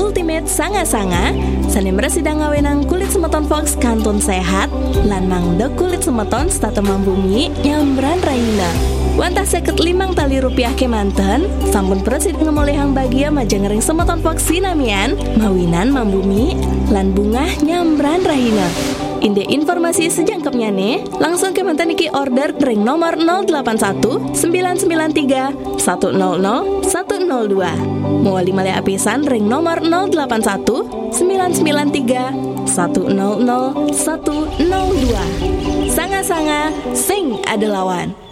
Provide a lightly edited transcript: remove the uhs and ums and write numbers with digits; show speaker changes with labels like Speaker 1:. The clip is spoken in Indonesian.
Speaker 1: ultimate sanga-sanga sanem residang ngawenang kulit semeton Fox kantun sehat lan mangde kulit semeton stata mambumi nyambran raina. Wantah 55 tali rupiah kemanten sampun presiden ngemolehang bagia majengering semeton Fox sinamian mawinan mambumi lan bungah nyambran raina. Inde informasi sejangkepnya nih, langsung ke mantan iki order ring nomor 081 993 100 102. Mewali mali apisan ring nomor 081 993 100 102. Sanga-sanga sing ada lawan.